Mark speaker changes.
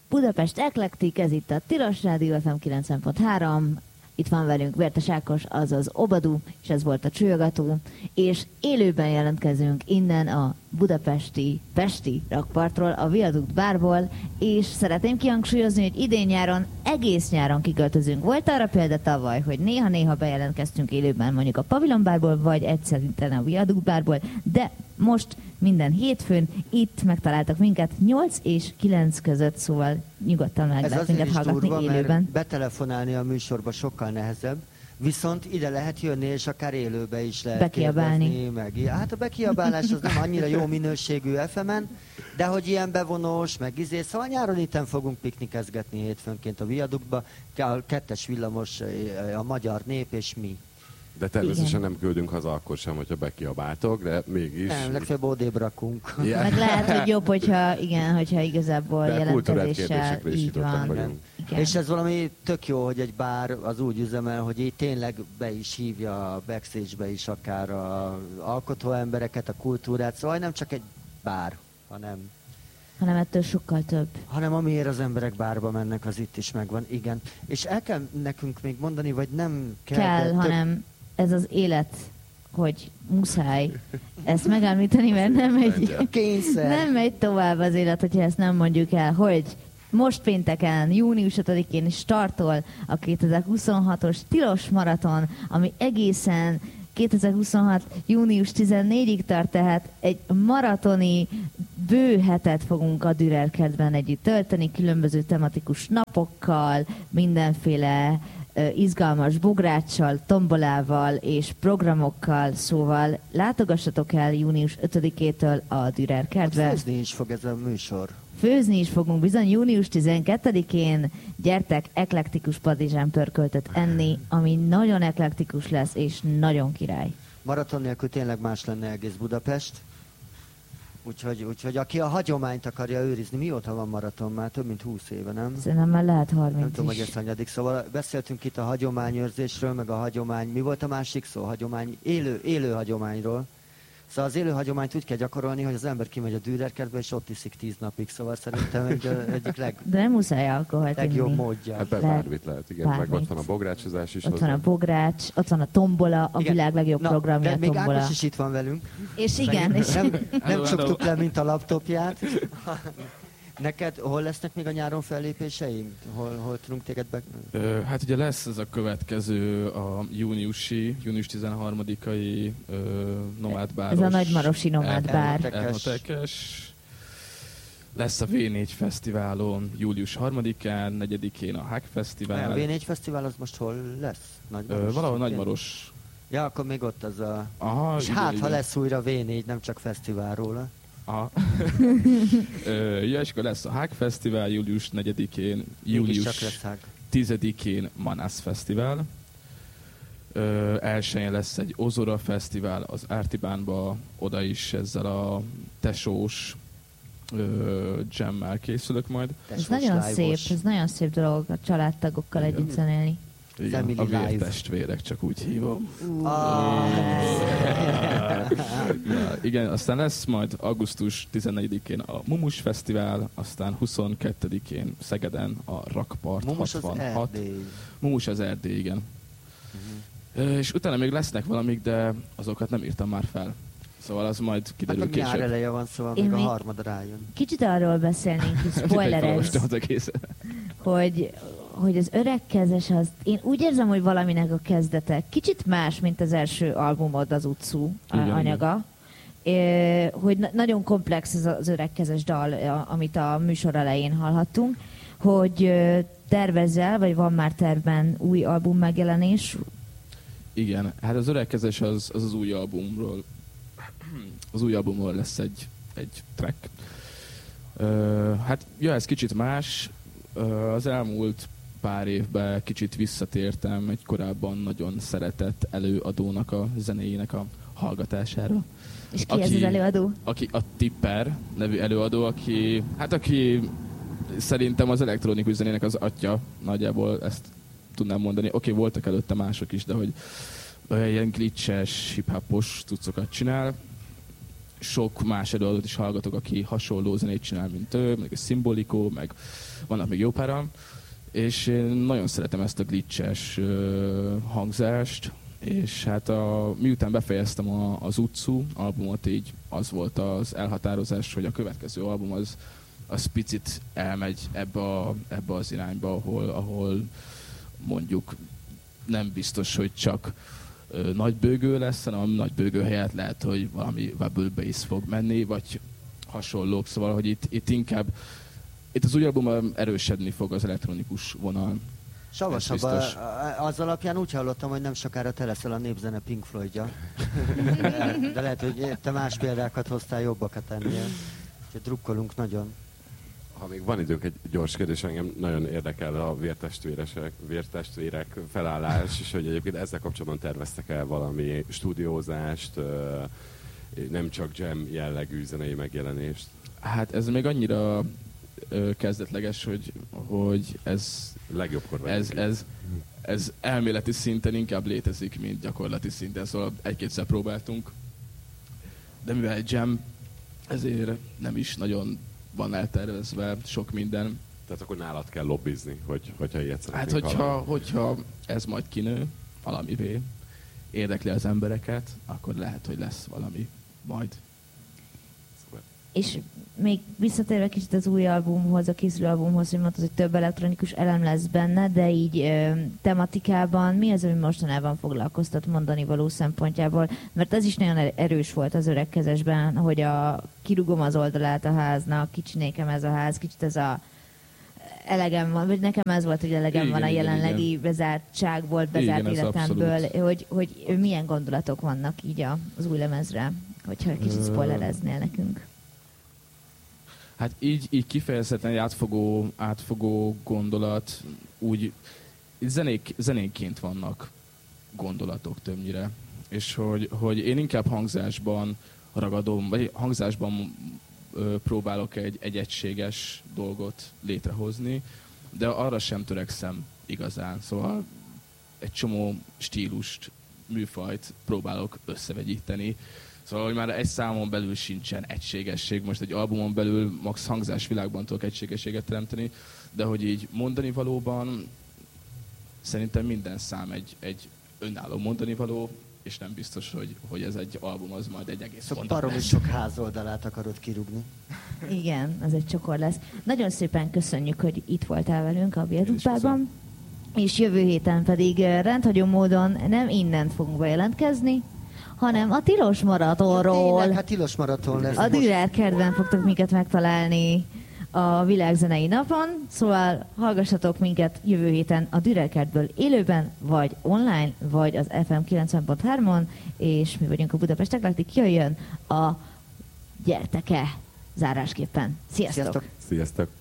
Speaker 1: Budapest Eklektik, ez itt a Tilos Rádió FM 90.3. Itt van velünk Vértes Ákos, azaz Obadu, és ez volt a Csőgató, és élőben jelentkezünk innen a Pesti rakpartról, a Viadukt bárból, és szeretném kihangsúlyozni, hogy idén nyáron, egész nyáron kiköltözünk. Volt arra példa tavaly, hogy néha-néha bejelentkeztünk élőben mondjuk a Pavilon bárból, vagy egyszerűen a Viadukt bárból, de most minden hétfőn itt megtaláltak minket 8 és 9 között, szóval nyugodtan meg lehet minket hallgatni
Speaker 2: durva,
Speaker 1: élőben.
Speaker 2: Betelefonálni a műsorba sokkal nehezebb, viszont ide lehet jönni, és akár élőbe is lehet
Speaker 1: bekiabálni.
Speaker 2: Kérdezni, hát a bekiabálás az nem annyira jó minőségű FM-en, de hogy ilyen bevonós, meg szóval nyáron itten fogunk piknikezgetni hétfőnként a Viaduktba, a 2-es villamos, a magyar nép és mi.
Speaker 3: De természetesen nem küldünk haza akkor sem, hogyha bekiabáltok, de mégis...
Speaker 2: Nem, legfeljebb odébb rakunk.
Speaker 1: Yeah. Meg lehet, hogy jobb, hogyha igazából jelentkezéssel így van.
Speaker 2: És ez valami tök jó, hogy egy bár az úgy üzemel, hogy így tényleg be is hívja a backstage-be is akár a alkotó embereket, a kultúrát, szóval nem csak egy bár, hanem
Speaker 1: ettől sokkal több.
Speaker 2: Hanem amiért az emberek bárba mennek, az itt is megvan, igen. És el kell nekünk még mondani, vagy nem kell...
Speaker 1: Kell, hanem ez az élet, hogy muszáj ezt megemlíteni, mert nem megy tovább az élet, hogyha ezt nem mondjuk el, hogy most pénteken, június 5-én startol a 2026-os Tilos Maraton, ami egészen 2026. június 14-ig tart, tehát egy maratoni bő hetet fogunk a Dürer kertben együtt tölteni, különböző tematikus napokkal, mindenféle izgalmas bográccsal, tombolával és programokkal, szóval látogassatok el június 5-től a Dürer kertbe.
Speaker 2: Főzni is fog ez a műsor.
Speaker 1: Főzni is fogunk bizony június 12-én. Gyertek eklektikus padizsán pörköltet enni, ami nagyon eklektikus lesz és nagyon király.
Speaker 2: Maraton nélkül tényleg más lenne egész Budapest. Úgyhogy aki a hagyományt akarja őrizni, mióta van maraton? Már több mint 20 éve, nem?
Speaker 1: Szerintem már lehet 30
Speaker 2: nem tudom,
Speaker 1: is.
Speaker 2: hogy ez hanyadik. Szóval beszéltünk itt a hagyományőrzésről, meg a hagyomány... Mi volt a másik szó? Hagyomány... Élő hagyományról. Szóval az élő hagyományt úgy kell gyakorolni, hogy az ember kimegy a Dürer kertbe, és ott iszik 10 napig. Szóval szerintem egyik
Speaker 1: De nem muszáj alkoholt
Speaker 2: legjobb módja.
Speaker 3: Ebben bármit lehet, igen. Bármit. Meg ott van a bográcsozás is.
Speaker 1: Ott van a bogrács, ott van a tombola, a világ legjobb programja a tombola.
Speaker 2: De még Ákos is itt van velünk.
Speaker 1: És igen.
Speaker 2: Nem csuktuk le, mint a laptopját. Neked hol lesznek még a nyáron fellépéseim? Hol tudunk téged be...
Speaker 4: Hát ugye lesz ez a következő, a június 13-ai nomádbáros.
Speaker 1: Ez a nagymarosi nomádbár.
Speaker 4: Elnotekes. Lesz a V4 fesztiválon július 3-án, 4-én a Hack Fesztivál.
Speaker 2: A V4 Fesztivál az most hol lesz?
Speaker 4: Valahol Nagymaros.
Speaker 2: Ja, akkor még ott az a...
Speaker 4: Aha,
Speaker 2: és
Speaker 4: igen,
Speaker 2: ha lesz újra V4, nem csak fesztivál róla.
Speaker 4: Aha. És akkor lesz a Hack Fesztivál július 4-én, július 10-én Manász Fesztivál. Elsőjén lesz egy Ozora Fesztivál az Ártibánba, oda is ezzel a tesós jammel készülök majd.
Speaker 1: Ez nagyon szép dolog a családtagokkal együtt zenélni.
Speaker 4: Igen, a vértestvérek, csak úgy hívom. Igen, aztán lesz majd augusztus 14-én a Mumus Fesztivál, aztán 22-én Szegeden a Rakpart
Speaker 2: Mumus
Speaker 4: 66.
Speaker 2: Az Erdély.
Speaker 4: Mumus az Erdély, igen. És utána még lesznek valamik, de azokat nem írtam már fel. Szóval az majd kiderül később.
Speaker 2: Nyár eleje van, szóval még a harmad rájön.
Speaker 1: Kicsit arról beszélnénk, hogy spoilerez, hogy az Öregkezes az, én úgy érzem, hogy valaminek a kezdete kicsit más, mint az első albumod, az Utcú anyaga. Hogy nagyon komplex ez az Öregkezes dal, amit a műsor elején hallhattunk, hogy tervezel, vagy van már tervben új album megjelenés?
Speaker 4: Igen, hát az Öregkezes az új albumról. Az új albumról lesz egy track. Hát, ez kicsit más. Az elmúlt pár évben kicsit visszatértem egy korábban nagyon szeretett előadónak a zenéjének a hallgatására.
Speaker 1: És ki ez az előadó?
Speaker 4: Aki a Tipper nevű előadó, aki szerintem az elektronikus zenének az atya, nagyjából ezt tudnám mondani. Oké, voltak előtte mások is, de hogy ilyen glitches, hip-hopos cuccokat csinál. sok más előadót is hallgatok, aki hasonló zenét csinál, mint ő, meg a Szimbolikó, meg vannak még jó páran, és én nagyon szeretem ezt a glitches hangzást, és hát miután befejeztem az Utsu albumot, így az volt az elhatározás, hogy a következő album az picit elmegy ebbe az irányba, ahol mondjuk nem biztos, hogy csak nagybőgő lesz, hanem a nagybőgő helyett lehet, hogy valami wobble bass fog menni, vagy hasonlók, szóval, hogy itt inkább az új albumban erősödni fog az elektronikus vonal.
Speaker 2: Savasabb, az alapján úgy hallottam, hogy nem sokára te leszel a népzene Pink Floydja. De lehet, hogy te más példákat hoztál, jobbakat ennél. Úgyhogy drukkolunk nagyon.
Speaker 3: Ha még van időnk, egy gyors kérdés, engem nagyon érdekel a vértestvérek felállás, és hogy egyébként ezzel kapcsolatban terveztek el valami stúdiózást, nem csak jam jellegű zenei megjelenést?
Speaker 4: Hát ez még annyira kezdetleges, hogy ez elméleti szinten inkább létezik, mint gyakorlati szinten, szóval egy-kétszer próbáltunk, de mivel egy jam, ezért nem is nagyon van eltervezve sok minden.
Speaker 3: Tehát akkor nálad kell lobbizni, hogyha ilyet szeretnénk.
Speaker 4: Hát hogyha ez majd kinő valamivé, érdekli az embereket, akkor lehet, hogy lesz valami majd.
Speaker 1: És még visszatérve kicsit az új albumhoz, a készülő albumhoz, hogy mondtad, hogy több elektronikus elem lesz benne, de így tematikában mi az, ami mostanában foglalkoztat mondani való szempontjából? Mert ez is nagyon erős volt az öregkezesben, hogy kirúgom az oldalát a háznak, kicsinékem ez a ház, kicsit ez a elegem van, vagy nekem ez volt, hogy elegem van a jelenlegi bezártságból, bezárt életemből, hogy milyen gondolatok vannak így az új lemezre, hogyha kicsit spoilereznél nekünk.
Speaker 4: Hát így kifejezetten egy átfogó gondolat, úgy zenénként vannak gondolatok többnyire. És hogy én inkább hangzásban ragadom, vagy hangzásban próbálok egy egységes dolgot létrehozni, de arra sem törekszem igazán. Szóval egy csomó stílust, műfajt próbálok összevegyíteni. Szóval, hogy már egy számon belül sincsen egységesség. Most egy albumon belül max hangzásvilágban tudok egységességet teremteni, de hogy így mondani valóban szerintem minden szám egy önálló mondani való, és nem biztos, hogy ez egy album, az majd egy egész mondat lesz.
Speaker 2: Baromi sok házoldalát akarod kirúgni.
Speaker 1: Igen, az egy csokor lesz. Nagyon szépen köszönjük, hogy itt voltál velünk a Viadukban, és jövő héten pedig rendhagyó módon nem innen fogunk bejelentkezni, hanem a Tilos Maratonról.
Speaker 2: Tényleg, hát Tilos Maraton lesz.
Speaker 1: A Dürer kertben fogtok minket megtalálni a Világzenei Napon, szóval hallgassatok minket jövő héten a Dürer kertből élőben, vagy online, vagy az FM 90.3-on, és mi vagyunk a Budapest Eklektik, jöjjön a Gyerteke zárásképpen. Sziasztok!
Speaker 3: Sziasztok!